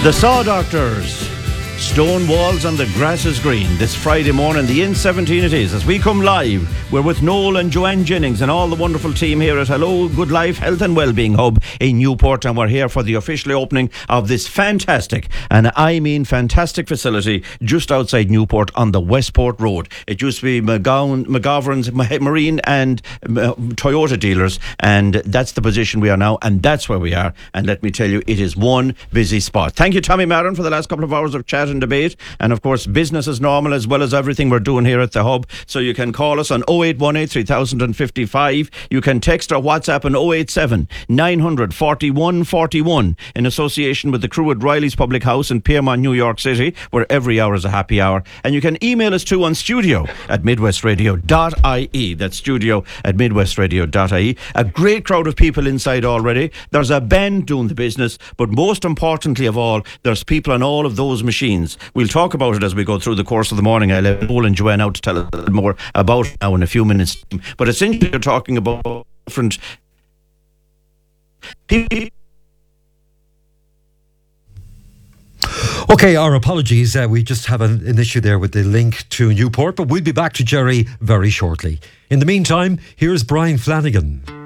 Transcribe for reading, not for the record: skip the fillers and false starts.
The Saw Doctors. Stone walls and the grass is green. This Friday morning, the N17 it is. As we come live, we're with Noel and Joanne Jennings and all the wonderful team here at Hello Good Life Health and Wellbeing Hub in Newport, and we're here for the official opening of this fantastic, and I mean fantastic, facility just outside Newport on the Westport Road. It used to be McGovern's Marine and Toyota dealers, and that's the position we are now, and that's where we are. And let me tell you, it is one busy spot. Thank you, Tommy Maron, for the last couple of hours of chat and debate, and of course business as normal, as well as everything we're doing here at the Hub. So you can call us on 0818 3055. You can text or WhatsApp on 087 900 4141 in association with the crew at Riley's Public House in Piermont, New York City, where every hour is a happy hour. And you can email us too on studio@midwestradio.ie. That's studio@midwestradio.ie. A great crowd of people inside already. There's a band doing the business, but most importantly of all, there's people on all of those machines. We'll talk about it as we go through the course of the morning. I'll let Noel and Joanne out to tell us a little more about it now in a few minutes. But essentially, you're talking about different people. Okay, our apologies. We just have an issue there with the link to Newport, but we'll be back to Jerry very shortly. In the meantime, here's Brian Flanagan.